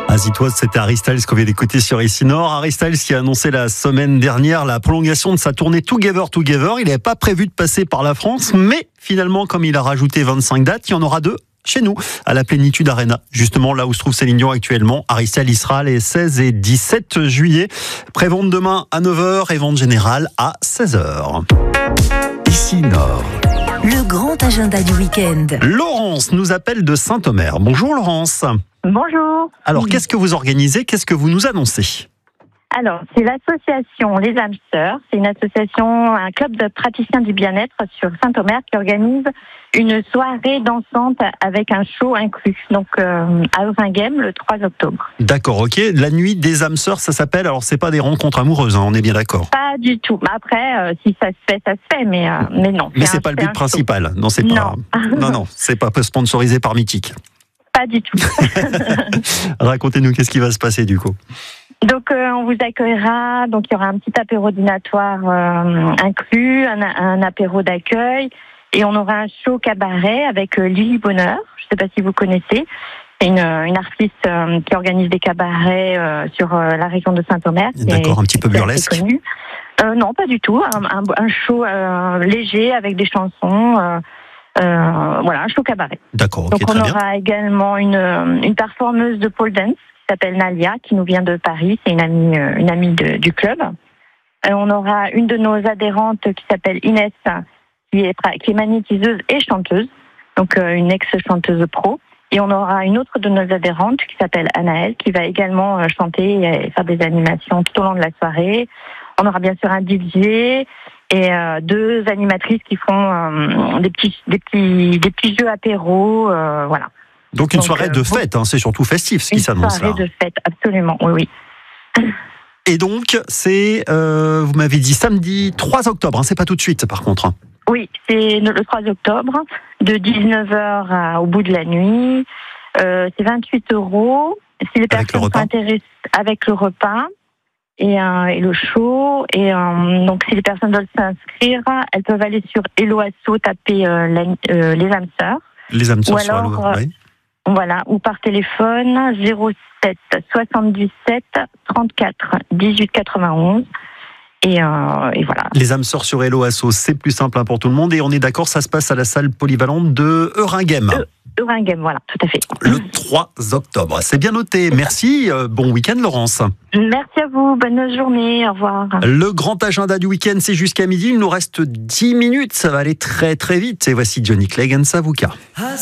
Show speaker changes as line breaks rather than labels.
Azitoise, c'était Harry Styles qu'on vient d'écouter sur ici Nord. Harry Styles qui a annoncé la semaine dernière la prolongation de sa tournée Together Together. Il n'avait pas prévu de passer par la France, mais finalement, comme il a rajouté 25 dates, il y en aura 2 chez nous, à la Plénitude Arena, justement là où se trouve Céline Dion actuellement. Harry Styles y sera les 16 et 17 juillet. Prévente demain à 9h et vente générale à 16h. Ici Nord.
Le grand agenda du week-end.
Laurence nous appelle de Saint-Omer. Bonjour Laurence.
Bonjour.
Alors, qu'est-ce que vous organisez? Qu'est-ce que vous nous annoncez?
Alors, c'est l'association Les âmes sœurs. C'est une association, un club de praticiens du bien-être sur Saint-Omer qui organise une soirée dansante avec un show inclus. Donc, à Euringhem, le 3 octobre.
D'accord, ok. La nuit des âmes sœurs, ça s'appelle. Alors, c'est pas des rencontres amoureuses, hein, on est bien d'accord.
Pas du tout. Mais après, si ça se fait, ça se fait. Mais non.
Mais c'est pas le but principal. Non, c'est pas. Non, c'est pas sponsorisé par Mythique.
Pas du tout.
Racontez-nous, qu'est-ce qui va se passer du coup?
Donc on vous accueillera, donc il y aura un petit apéro dînatoire inclus, un apéro d'accueil, et on aura un show cabaret avec Lily Bonheur, je ne sais pas si vous connaissez, c'est une artiste qui organise des cabarets sur la région de Saint-Omer.
D'accord, un petit peu burlesque.
Non, pas du tout, un show léger avec des chansons. Voilà, un show cabaret.
D'accord, ok,
donc on
très bien.
aura également une performeuse de pole dance qui s'appelle Nalia, qui nous vient de Paris, c'est une amie du club. On aura une de nos adhérentes qui s'appelle Inès, qui est magnétiseuse et chanteuse, donc une ex-chanteuse pro. Et on aura une autre de nos adhérentes qui s'appelle Anaëlle, qui va également chanter et faire des animations tout au long de la soirée. On aura bien sûr un DJ et 2 animatrices qui font des petits jeux apéro, voilà.
Donc une soirée de fête, hein, c'est surtout festif ce qui s'annonce là.
Une soirée de fête, absolument, oui.
Et donc c'est, vous m'avez dit samedi 3 octobre, hein, c'est pas tout de suite par contre.
Oui, c'est le 3 octobre, de 19h au bout de la nuit. C'est 28 €. Si les personnes sont intéressées avec le repas et le show. Et donc si les personnes veulent s'inscrire, elles peuvent aller sur Hello Asso, taper les âmes sœurs.
Les âmes sœurs
ou alors,
sur oui.
Voilà, ou par téléphone 07 77 34 18 91. Et voilà.
Les âmes sœurs sur Hello Asso, c'est plus simple pour tout le monde. Et on est d'accord, ça se passe à la salle polyvalente de Euringhem.
Euringhem, voilà, tout à fait.
Le 3 octobre, c'est bien noté. Merci, bon week-end Laurence.
Merci à vous, bonne journée, au revoir.
Le grand agenda du week-end, c'est jusqu'à midi. Il nous reste 10 minutes, ça va aller très très vite. Et voici Johnny Clegg and Savuka.